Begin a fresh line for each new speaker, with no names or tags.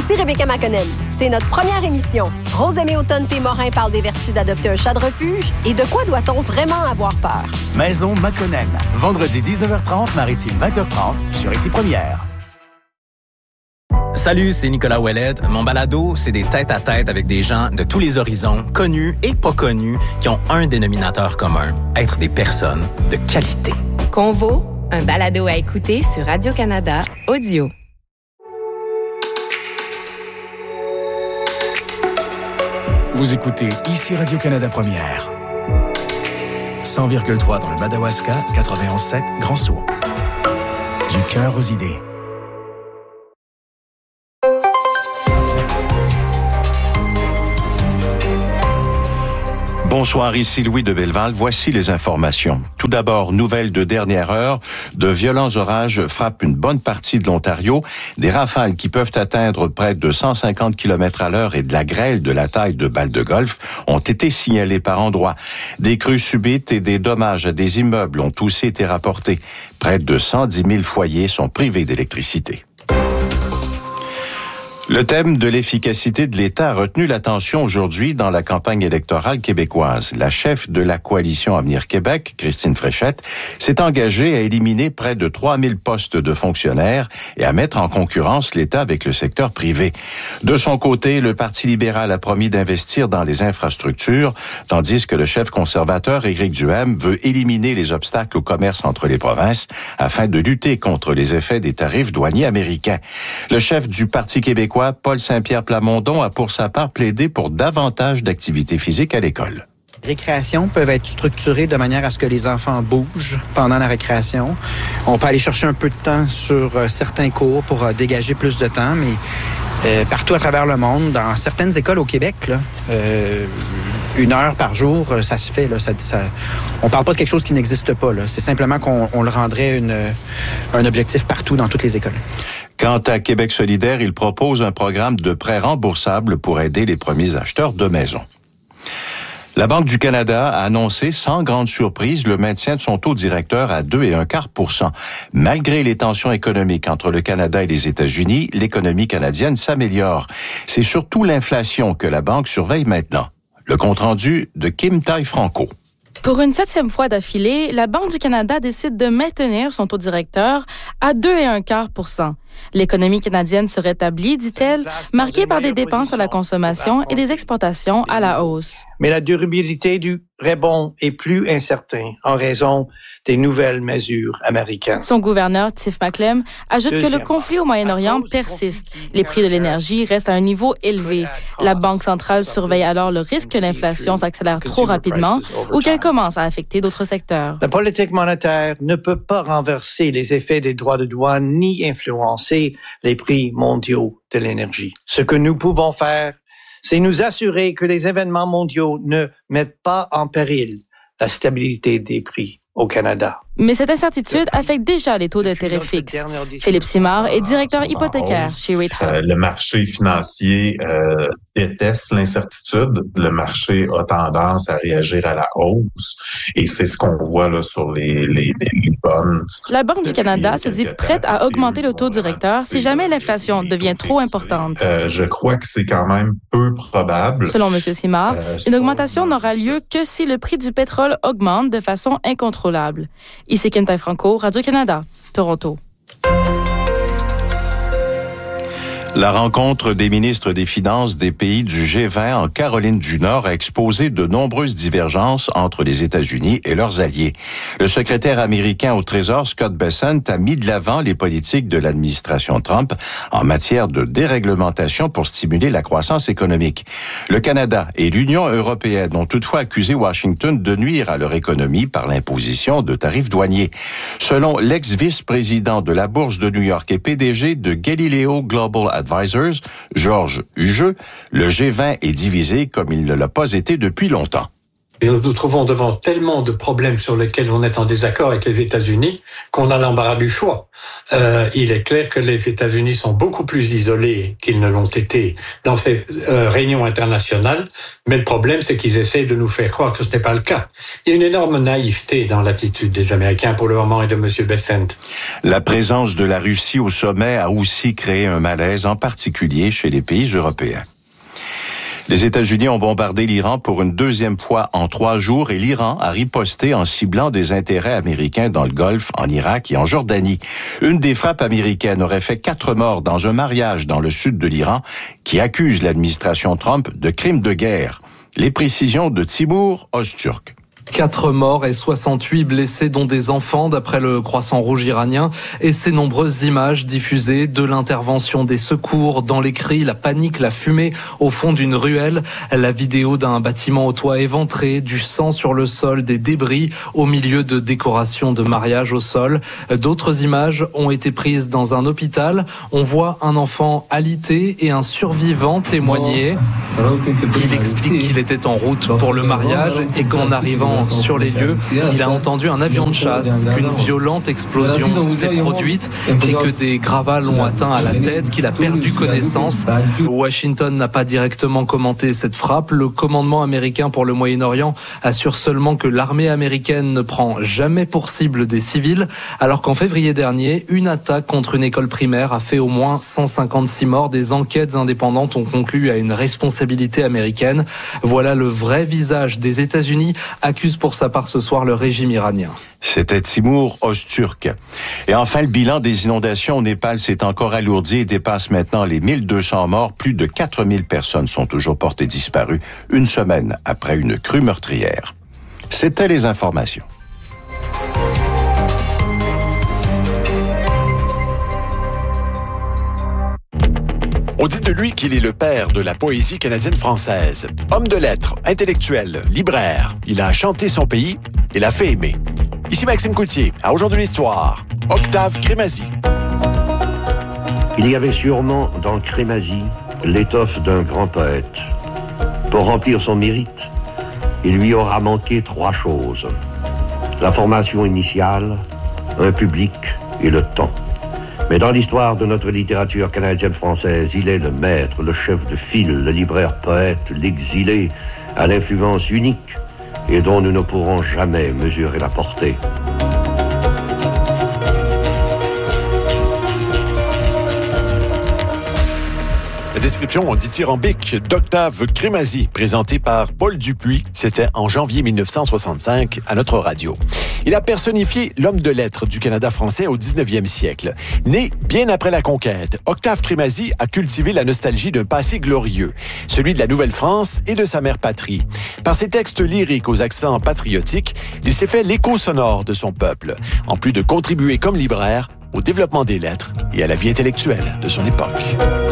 Ici Rebecca McConnell. C'est notre première émission. Rose-Aimée Automne-Témorin parle des vertus d'adopter un chat de refuge et de quoi doit-on vraiment avoir peur.
Maison McConnell. Vendredi 19h30, Maritime 20h30 sur Ici Première.
Salut, c'est Nicolas Ouellet. Mon balado, c'est des tête-à-tête avec des gens de tous les horizons, connus et pas connus, qui ont un dénominateur commun, être des personnes de qualité.
Convo, un balado à écouter sur Radio-Canada Audio.
Vous écoutez Ici Radio-Canada Première. 100,3 dans le Madawaska, 91,7 Grand-Sault. Du cœur aux idées.
Bonsoir, ici Louis de Belleval. Voici les informations. Tout d'abord, nouvelle de dernière heure. De violents orages frappent une bonne partie de l'Ontario. Des rafales qui peuvent atteindre près de 150 km/h et de la grêle de la taille de balles de golf ont été signalées par endroits. Des crues subites et des dommages à des immeubles ont aussi été rapportés. Près de 110 000 foyers sont privés d'électricité. Le thème de l'efficacité de l'État a retenu l'attention aujourd'hui dans la campagne électorale québécoise. La chef de la coalition Avenir Québec, Christine Fréchette, s'est engagée à éliminer près de 3000 postes de fonctionnaires et à mettre en concurrence l'État avec le secteur privé. De son côté, le Parti libéral a promis d'investir dans les infrastructures, tandis que le chef conservateur, Éric Duhaime, veut éliminer les obstacles au commerce entre les provinces afin de lutter contre les effets des tarifs douaniers américains. Le chef du Parti québécois, Paul Saint-Pierre Plamondon, a pour sa part plaidé pour davantage d'activité physique à l'école.
Les récréations peuvent être structurées de manière à ce que les enfants bougent pendant la récréation. On peut aller chercher un peu de temps sur certains cours pour dégager plus de temps, mais partout à travers le monde, dans certaines écoles au Québec, là, 1 heure par jour, ça se fait. Là, on parle pas de quelque chose qui n'existe pas. Là. C'est simplement qu'on le rendrait un objectif partout dans toutes les écoles.
Quant à Québec solidaire, il propose un programme de prêts remboursables pour aider les premiers acheteurs de maisons. La Banque du Canada a annoncé sans grande surprise le maintien de son taux directeur à 2,25%. Malgré les tensions économiques entre le Canada et les États-Unis, l'économie canadienne s'améliore. C'est surtout l'inflation que la banque surveille maintenant. Le compte-rendu de Kim Tai-Franco.
Pour une 7e fois d'affilée, la Banque du Canada décide de maintenir son taux directeur à 2,25%. L'économie canadienne se rétablit, dit-elle, marquée par des dépenses à la consommation et des exportations à la hausse.
Mais la durabilité du rebond est plus incertaine en raison des nouvelles mesures américaines.
Son gouverneur, Tiff Macklem, ajoute que le conflit au Moyen-Orient persiste. Les prix de l'énergie restent à un niveau élevé. La Banque centrale surveille alors le risque que l'inflation s'accélère trop rapidement ou qu'elle commence à affecter d'autres secteurs.
La politique monétaire ne peut pas renverser les effets des droits de douane ni influencer les prix mondiaux de l'énergie. Ce que nous pouvons faire, c'est nous assurer que les événements mondiaux ne mettent pas en péril la stabilité des prix au Canada.
Mais cette incertitude affecte déjà les taux d'intérêt fixes. Philippe Simard est directeur hypothécaire chez Rate Hub.
Le marché financier déteste l'incertitude. Le marché a tendance à réagir à la hausse et c'est ce qu'on voit là sur les bonds.
La Banque du Canada se dit prête à augmenter le taux directeur si jamais l'inflation devient trop importante.
Je crois que c'est quand même peu probable.
Selon M. Simard, une augmentation n'aura lieu que si le prix du pétrole augmente de façon incontrôlable. Ici Kim Tai-Franco, Radio-Canada, Toronto.
La rencontre des ministres des Finances des pays du G20 en Caroline du Nord a exposé de nombreuses divergences entre les États-Unis et leurs alliés. Le secrétaire américain au Trésor, Scott Bessent, a mis de l'avant les politiques de l'administration Trump en matière de déréglementation pour stimuler la croissance économique. Le Canada et l'Union européenne ont toutefois accusé Washington de nuire à leur économie par l'imposition de tarifs douaniers. Selon l'ex-vice-président de la Bourse de New York et PDG de Galileo Global Advisors, Georges Hugeux, le G20 est divisé comme il ne l'a pas été depuis longtemps.
Et nous nous trouvons devant tellement de problèmes sur lesquels on est en désaccord avec les États-Unis qu'on a l'embarras du choix. Il est clair que les États-Unis sont beaucoup plus isolés qu'ils ne l'ont été dans ces réunions internationales, mais le problème, c'est qu'ils essaient de nous faire croire que ce n'est pas le cas. Il y a une énorme naïveté dans l'attitude des Américains pour le moment et de M. Bessent.
La présence de la Russie au sommet a aussi créé un malaise, en particulier chez les pays européens. Les États-Unis ont bombardé l'Iran pour une deuxième fois en 3 jours et l'Iran a riposté en ciblant des intérêts américains dans le Golfe, en Irak et en Jordanie. Une des frappes américaines aurait fait 4 morts dans un mariage dans le sud de l'Iran qui accuse l'administration Trump de crimes de guerre. Les précisions de Timour Öztürk.
4 morts et 68 blessés, dont des enfants, d'après le Croissant Rouge iranien, et ces nombreuses images diffusées de l'intervention des secours, dans les cris, la panique, la fumée au fond d'une ruelle, la vidéo d'un bâtiment au toit éventré, du sang sur le sol, des débris au milieu de décorations de mariage au sol. D'autres images ont été prises dans un hôpital. On voit un enfant alité et un survivant témoigner. Il explique qu'il était en route pour le mariage et qu'en arrivant sur les lieux, il a entendu un avion de chasse, qu'une violente explosion s'est produite et que des gravats l'ont atteint à la tête, qu'il a perdu connaissance. Washington n'a pas directement commenté cette frappe. Le commandement américain pour le Moyen-Orient assure seulement que l'armée américaine ne prend jamais pour cible des civils, alors qu'en février dernier, une attaque contre une école primaire a fait au moins 156 morts. Des enquêtes indépendantes ont conclu à une responsabilité américaine. Voilà le vrai visage des États-Unis, accuse pour sa part ce soir le régime iranien.
C'était Timour Öztürk. Et enfin, le bilan des inondations au Népal s'est encore alourdi et dépasse maintenant les 1200 morts. Plus de 4000 personnes sont toujours portées disparues, une semaine après une crue meurtrière. C'était les informations.
On dit de lui qu'il est le père de la poésie canadienne-française. Homme de lettres, intellectuel, libraire, il a chanté son pays et l'a fait aimer. Ici Maxime Coutier, à Aujourd'hui l'Histoire, Octave Crémazie.
Il y avait sûrement dans Crémazie l'étoffe d'un grand poète. Pour remplir son mérite, il lui aura manqué 3 choses. La formation initiale, un public et le temps. Mais dans l'histoire de notre littérature canadienne-française, il est le maître, le chef de file, le libraire-poète, l'exilé, à l'influence unique et dont nous ne pourrons jamais mesurer la portée.
Description dithyrambique d'Octave Crémazie, présenté par Paul Dupuis. C'était en janvier 1965 à notre radio. Il a personnifié l'homme de lettres du Canada français au 19e siècle. Né bien après la conquête, Octave Crémazie a cultivé la nostalgie d'un passé glorieux, celui de la Nouvelle-France et de sa mère patrie. Par ses textes lyriques aux accents patriotiques, il s'est fait l'écho sonore de son peuple, en plus de contribuer comme libraire au développement des lettres et à la vie intellectuelle de son époque.